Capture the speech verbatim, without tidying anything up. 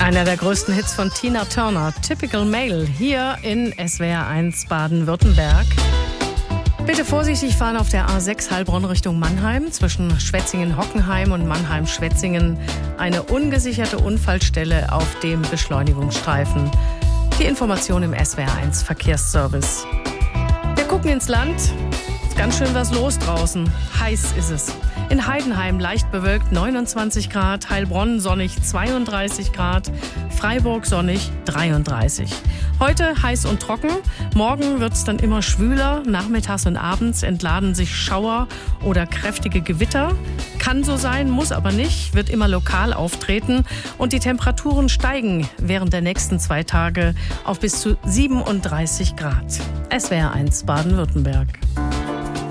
Einer der größten Hits von Tina Turner, Typical Male, hier in S W R eins Baden-Württemberg. Bitte vorsichtig fahren auf der A sechs Heilbronn Richtung Mannheim. Zwischen Schwetzingen-Hockenheim und Mannheim-Schwetzingen eine ungesicherte Unfallstelle auf dem Beschleunigungsstreifen. Die Information im S W R eins Verkehrsservice. Wir gucken ins Land. Ist ganz schön was los draußen. Heiß ist es. In Heidenheim leicht bewölkt neunundzwanzig Grad, Heilbronn sonnig zweiunddreißig Grad, Freiburg sonnig dreiunddreißig. Heute heiß und trocken, morgen wird es dann immer schwüler, nachmittags und abends entladen sich Schauer oder kräftige Gewitter. Kann so sein, muss aber nicht, wird immer lokal auftreten und die Temperaturen steigen während der nächsten zwei Tage auf bis zu siebenunddreißig Grad. S W R eins Baden-Württemberg.